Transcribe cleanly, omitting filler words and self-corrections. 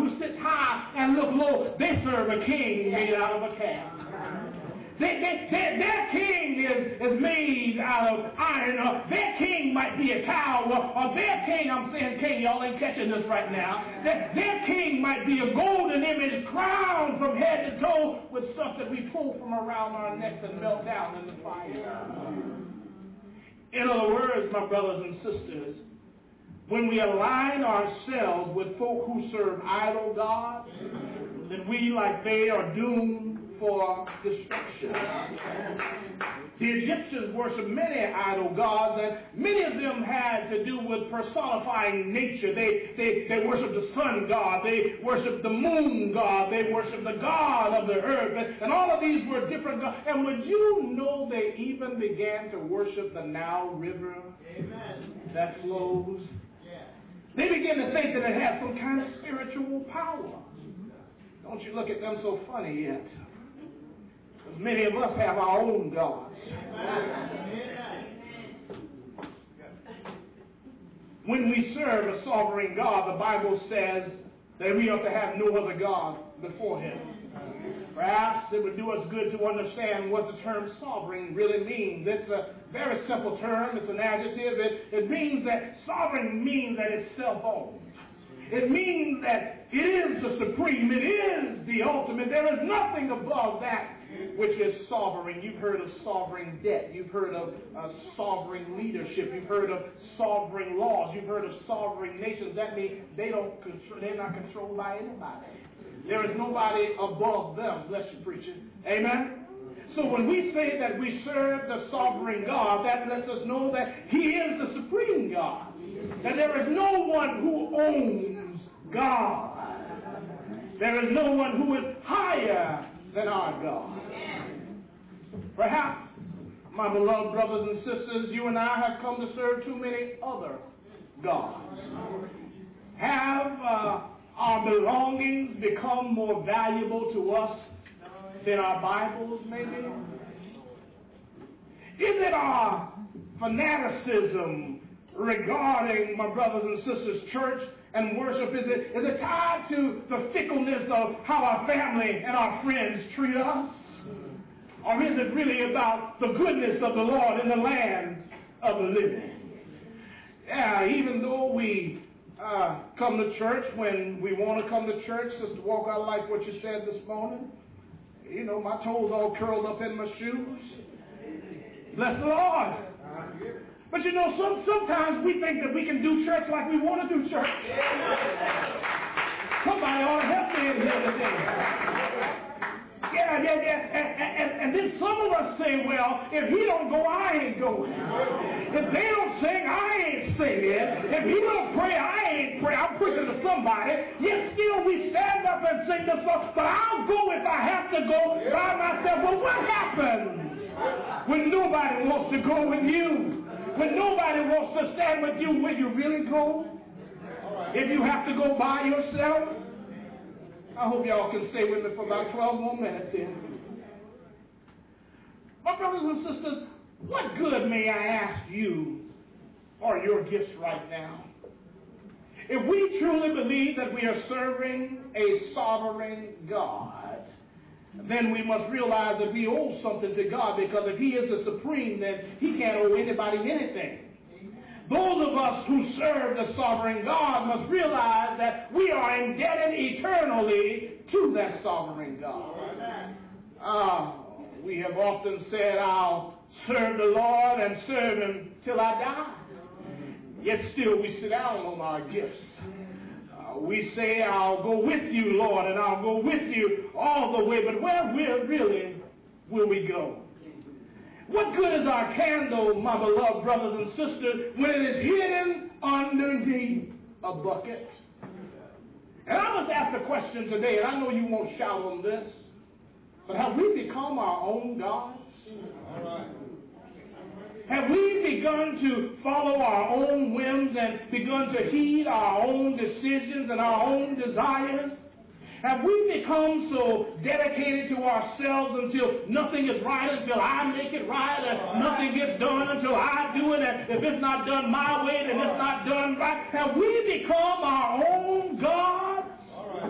who sits high and look low. They serve a king made out of a calf. Their king is made out of iron, or their king might be a cow, or their king, I'm saying king, y'all ain't catching this right now, their king might be a golden image crowned from head to toe with stuff that we pull from around our necks and melt down in the fire. In other words, my brothers and sisters, when we align ourselves with folk who serve idol gods, then we, like they, are doomed for destruction. The Egyptians worshipped many idol gods, and many of them had to do with personifying nature. They worshipped the sun god, they worshipped the moon god, they worshipped the god of the earth, and all of these were different gods. And would you know they even began to worship the Nile River that flows? They began to think that it has some kind of spiritual power. Don't you look at them so funny yet. Because many of us have our own gods. When we serve a sovereign God, the Bible says that we ought to have no other God before Him. Perhaps it would do us good to understand what the term sovereign really means. It's a very simple term. It's an adjective. It means that sovereign means that it's self-owned. It means that it is the supreme. It is the ultimate. There is nothing above that which is sovereign. You've heard of sovereign debt. You've heard of sovereign leadership. You've heard of sovereign laws. You've heard of sovereign nations. That means they're not controlled by anybody. There is nobody above them. Bless you, preacher. Amen? So when we say that we serve the sovereign God, that lets us know that He is the supreme God. That there is no one who owns God. There is no one who is higher than our God. Perhaps, my beloved brothers and sisters, you and I have come to serve too many other gods. Have our belongings become more valuable to us than our Bibles, maybe? Is it our fanaticism regarding, my brothers and sisters, church and worship? Is it tied to the fickleness of how our family and our friends treat us? Or is it really about the goodness of the Lord in the land of the living? Yeah, even though we come to church when we want to come to church, Sister Walker, I like what you said this morning. You know, my toes all curled up in my shoes. Bless the Lord. But you know, sometimes we think that we can do church like we want to do church. Somebody ought to help me in here today. Yeah. And then some of us say, well, if he don't go, I ain't going. If they don't sing, I ain't singing. If he don't pray, I ain't praying. I'm preaching to somebody. Yet still we stand up and sing the song. But I'll go if I have to go by myself. Well, what happens when nobody wants to go with you? When nobody wants to stand with you, will you really go? If you have to go by yourself? I hope y'all can stay with me for about 12 more minutes here. My brothers and sisters, what good, may I ask you, are your gifts right now? If we truly believe that we are serving a sovereign God, then we must realize that we owe something to God, because if He is the supreme, then He can't owe anybody anything. Those of us who serve the sovereign God must realize that we are indebted eternally to that sovereign God. We have often said, I'll serve the Lord and serve Him till I die. Yet still we sit down on our gifts. We say, I'll go with you, Lord, and I'll go with you all the way. But where really will we go? What good is our candle, my beloved brothers and sisters, when it is hidden underneath a bucket? And I must ask a question today, and I know you won't shout on this, but have we become our own gods? All right. Have we begun to follow our own whims and begun to heed our own decisions and our own desires? Have we become so dedicated to ourselves until nothing is right, until I make it right, and nothing gets done until I do it, and if it's not done my way, then it's not done right? Have we become our own God?